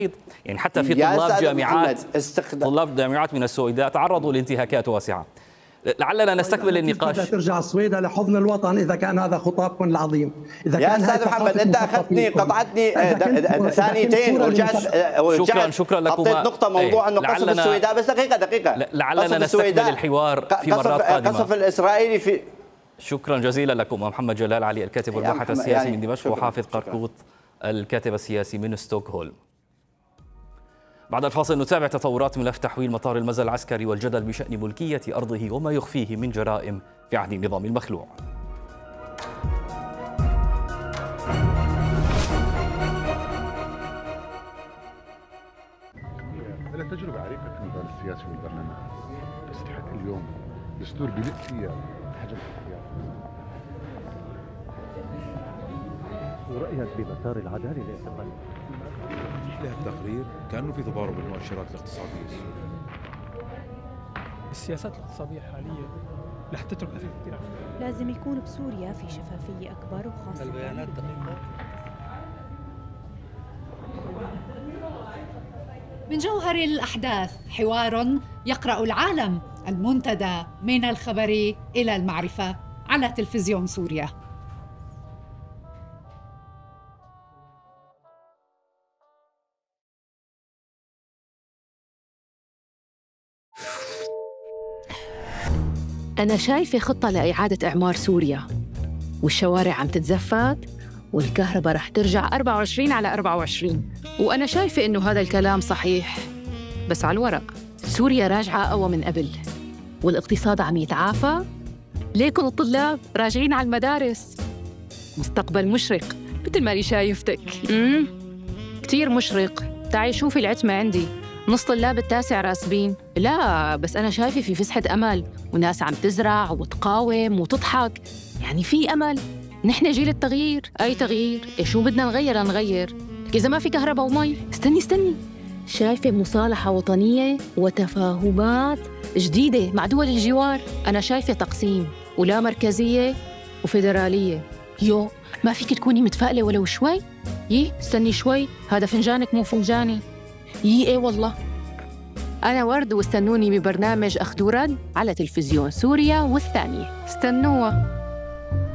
يعني حتى في طلاب جامعات من السويداء تعرضوا لانتهاكات واسعة. لعلنا نستكمل النقاش. ترجع السويداء لحضن الوطن إذا كان هذا خطابكم العظيم. إذا يا كان أستاذ محمد أنت أخذتني قطعتني ثانيتين ورجعت شكرا لكم. حطيت نقطة موضوع أنه قصف السويداء، بس دقيقة لعلنا نستكمل الحوار في مرات قادمة. قصف الإسرائيلي في شكرا جزيلا لكم. محمد جلال علي الكاتب والباحث السياسي من دمشق، وحافظ قرقوط الكاتب السياسي من ستوكهولم. بعد الفاصل نتابع تطورات ملف تحويل مطار المزا العسكري والجدل بشأن ملكية أرضه وما يخفيه من جرائم في عهد النظام المخلوع. لها تجربة عريقة في المجال السياسي والبرلمان، تستحق اليوم دستور بلق فيها حجم الاختيار. ورأيك بمسار العدالة لاعتقال لها التقرير كأنه في تضارب المؤشرات الاقتصادية السورية. السياسات الاقتصادية الحالية رح تترك أثر كثير. لازم يكون بسوريا في شفافية أكبر، وخاصة البيانات دقيقة. من جوهر الأحداث حوار يقرأ العالم، المنتدى من الخبر إلى المعرفة على تلفزيون سوريا. أنا شايفة خطة لإعادة إعمار سوريا، والشوارع عم تتزفت والكهرباء رح ترجع 24 على 24. وأنا شايفة إنه هذا الكلام صحيح، بس على الورق سوريا راجعة أقوى من قبل، والاقتصاد عم يتعافى. ليكن الطلاب راجعين على المدارس. مستقبل مشرق مثل ما أنا شايفتك. كتير مشرق. تعي شوفي العتمة عندي، نص طلاب التاسع راسبين. لا بس أنا شايفة في فسحة أمل، وناس عم تزرع وتقاوم وتضحك. يعني في أمل. نحن جيل التغيير. أي تغيير؟ شو بدنا نغير؟ إذا ما في كهرباء ومي. استني شايفة مصالحة وطنية وتفاهمات جديدة مع دول الجوار. أنا شايفة تقسيم ولا مركزية وفيدرالية. ما فيك تكوني متفائلة ولو شوي؟ استني شوي، هذا فنجانك مو فنجاني. ايه والله. أنا ورد، واستنوني ببرنامج أخذ ورد على تلفزيون سوريا والثانية. استنوها.